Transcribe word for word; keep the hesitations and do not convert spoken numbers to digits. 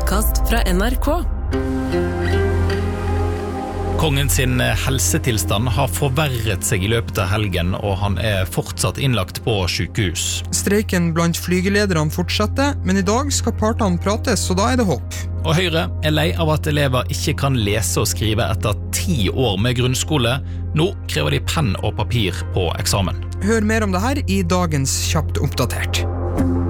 podcast fra N R K. Kongen sin helsetilstand har forverret seg I løpet av helgen, og han er fortsatt innlagt på sykehus. Streiken blant flygelederne fortsetter, men I dag skal partene prates, så da er det håp. Og Høyre er lei av at elever ikke kan lese og skrive etter ti år med grunnskole. Nå krever de penn og papir på eksamen. Hør mer om det her I dagens Kjapt oppdatert.